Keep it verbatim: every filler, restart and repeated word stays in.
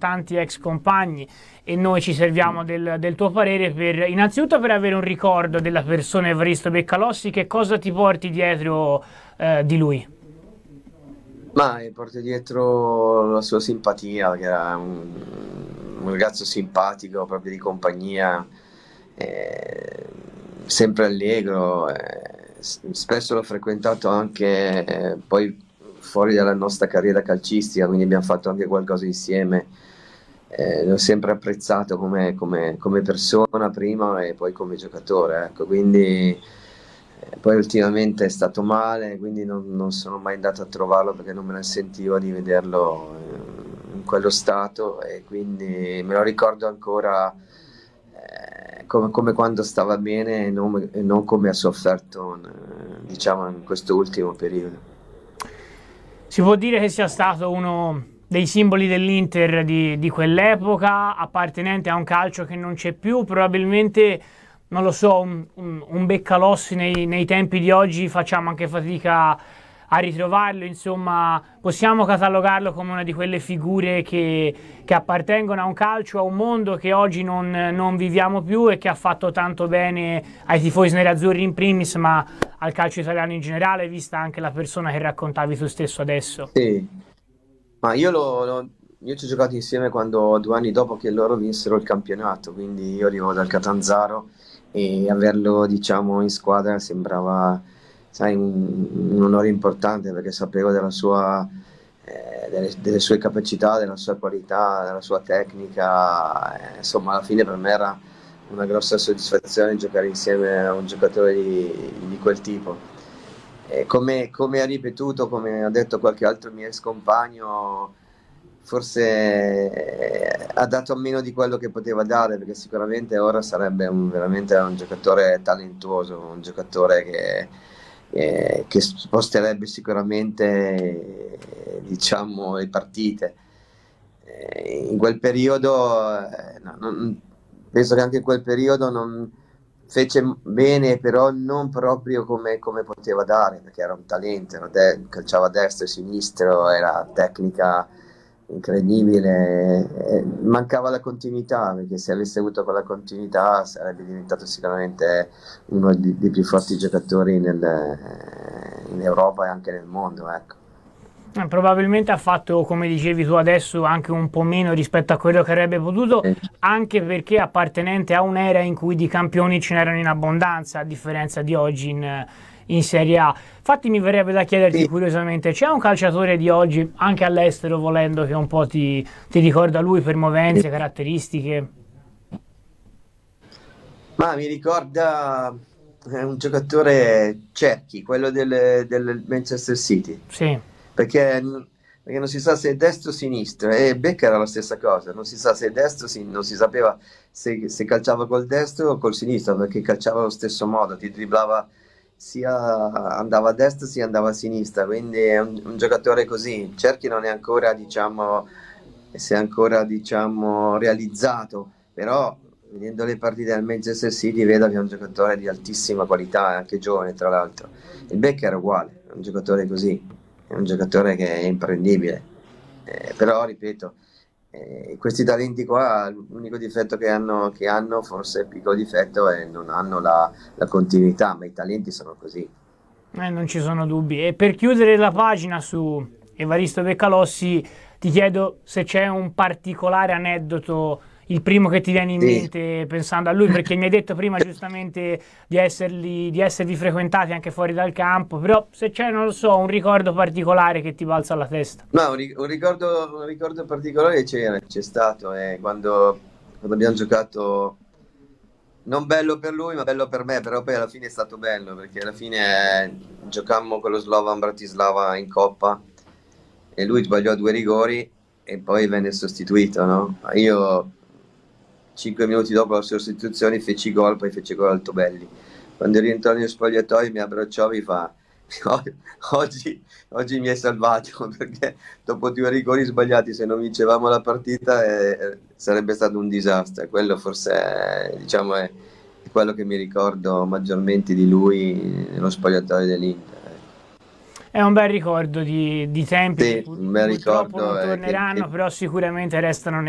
tanti ex compagni e noi ci serviamo del, del tuo parere per, innanzitutto per avere un ricordo della persona Evaristo Beccalossi. Che cosa ti porti dietro eh, di lui? Ma mi porto dietro la sua simpatia, che era un, un ragazzo simpatico, proprio di compagnia, eh, sempre allegro. Eh, s- spesso l'ho frequentato anche eh, poi fuori dalla nostra carriera calcistica, quindi abbiamo fatto anche qualcosa insieme. Eh, l'ho sempre apprezzato come, come- come persona prima e poi come giocatore, ecco, quindi eh, poi ultimamente è stato male, quindi non, non sono mai andato a trovarlo perché non me ne sentivo di vederlo eh, in quello stato e quindi me lo ricordo ancora eh, come, come quando stava bene e non, e non come ha sofferto eh, diciamo in questo ultimo periodo. Si può dire che sia stato uno dei simboli dell'Inter di, di quell'epoca, appartenente a un calcio che non c'è più, probabilmente, non lo so, un, un, un Beccalossi nei, nei tempi di oggi facciamo anche fatica a ritrovarlo, insomma, possiamo catalogarlo come una di quelle figure che, che appartengono a un calcio, a un mondo che oggi non, non viviamo più e che ha fatto tanto bene ai tifosi nerazzurri in primis, ma al calcio italiano in generale, vista anche la persona che raccontavi tu stesso adesso. Sì, ma io, lo- lo- io ci ho giocato insieme quando due anni dopo che loro vinsero il campionato, quindi io arrivo dal Catanzaro e averlo, diciamo, in squadra sembrava, sai, un, un onore importante perché sapevo della sua, eh, delle, delle sue capacità, della sua qualità, della sua tecnica. Eh, insomma, alla fine per me era una grossa soddisfazione giocare insieme a un giocatore di, di quel tipo. E come, come ha ripetuto, come ha detto qualche altro mio ex compagno, forse eh, ha dato meno di quello che poteva dare, perché sicuramente ora sarebbe un- veramente un giocatore talentuoso, un giocatore che, eh, che sposterebbe sicuramente, eh, diciamo, le partite. Eh, in quel periodo, eh, no, non- penso che anche in quel periodo non fece bene, però non proprio come, come poteva dare, perché era un talento, era de- calciava a destra e a sinistro, era tecnica incredibile, eh, mancava la continuità, perché se avesse avuto quella continuità sarebbe diventato sicuramente uno dei, dei più forti giocatori nel- eh, in Europa e anche nel mondo, ecco. Eh, Probabilmente ha fatto, come dicevi tu adesso, anche un po' meno rispetto a quello che avrebbe potuto, Eh, anche perché appartenente a un'era in cui di campioni ce n'erano in abbondanza, a differenza di oggi in, in Serie A. Infatti mi verrebbe da chiederti sì, curiosamente, c'è un calciatore di oggi, anche all'estero volendo, che un po' ti, ti ricorda lui per movenze, caratteristiche? ma mi ricorda eh, un giocatore Cerchi, quello del, del Manchester City, Sì. perché, perché non si sa se è destro o sinistro, e Becca era la stessa cosa, non si sa se è destro, si- non si sapeva se, se calciava col destro o col sinistro, perché calciava allo stesso modo, ti dribblava sia andava a destra sia andava a sinistra, quindi è un, un giocatore così. Cerchi non è ancora, diciamo, si è ancora, diciamo, realizzato, però vedendo le partite del Manchester City vedo che è un giocatore di altissima qualità, è anche giovane tra l'altro. Il Becker è uguale, è un giocatore così, è un giocatore che è imprendibile. Eh, però ripeto, eh, questi talenti qua, l'unico difetto che hanno, che hanno, forse il piccolo difetto, è non hanno la, la continuità, ma i talenti sono così. Eh, non ci sono dubbi. E per chiudere la pagina su Evaristo Beccalossi, ti chiedo se c'è un particolare aneddoto, il primo che ti viene in Sì, mente pensando a lui, perché mi hai detto prima giustamente di, esserli, di esservi frequentati anche fuori dal campo, però se c'è, non lo so, un ricordo particolare che ti balza alla testa. no, un, ri- un ricordo, un ricordo particolare c'era, c'è stato eh, quando, quando abbiamo giocato, non bello per lui, ma bello per me, però poi alla fine è stato bello, perché alla fine eh, giocammo con lo Slovan Bratislava in Coppa e lui sbagliò due rigori e poi venne sostituito, no? Io cinque minuti dopo la sostituzione feci gol, poi fece gol Altobelli. Quando rientrò nello spogliatoio mi abbracciò e mi fa oggi, oggi mi hai salvato perché dopo due rigori sbagliati se non vincevamo la partita eh, sarebbe stato un disastro. Quello forse è, diciamo, è, è quello che mi ricordo maggiormente di lui nello spogliatoio dell'Inter. È un bel ricordo di, di tempi che Sì, pur- un bel purtroppo non ricordo eh, che, torneranno, che però sicuramente restano